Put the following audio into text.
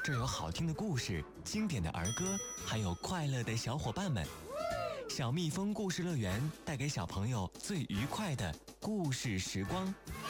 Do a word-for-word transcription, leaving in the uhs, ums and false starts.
这儿有好听的故事、经典的儿歌，还有快乐的小伙伴们。小蜜蜂故事乐园带给小朋友最愉快的故事时光。